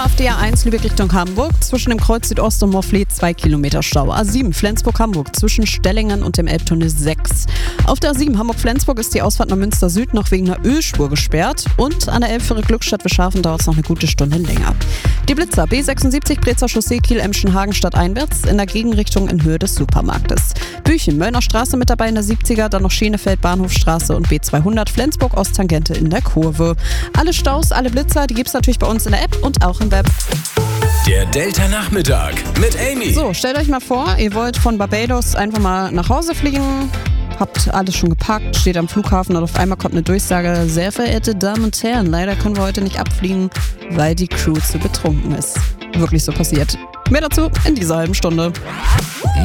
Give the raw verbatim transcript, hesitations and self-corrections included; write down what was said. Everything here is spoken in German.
auf der A eins Lübeck Richtung Hamburg. Zwischen dem Kreuz Südost und Morfleet zwei Kilometer Stau. A sieben Flensburg-Hamburg zwischen Stellingen und dem Elbtunnel sechs. Auf der A sieben Hamburg-Flensburg ist die Ausfahrt nach Münster Süd noch wegen einer Ölspur gesperrt. Und an der Elbführer Glückstadt-Wischhafen dauert es noch eine gute Stunde länger. Die Blitzer B sechsundsiebzig Brezer Chaussee Kiel-Emschenhagen stadteinwärts in der Gegenrichtung in Höhe des Supermarktes. Büchen, Möllner Straße mit dabei in der siebziger, dann noch Schenefeld, Bahnhofstraße und B zweihundert Flensburg Osttangente in der Kurve. Alle Staus, alle Blitzer, die gibt's natürlich bei uns in der App und auch im Web. Der Delta Nachmittag mit Amy. So, stellt euch mal vor, ihr wollt von Barbados einfach mal nach Hause fliegen. Habt alles schon gepackt, steht am Flughafen und auf einmal kommt eine Durchsage: Sehr verehrte Damen und Herren, leider können wir heute nicht abfliegen, weil die Crew zu betrunken ist. Wirklich so passiert. Mehr dazu in dieser halben Stunde.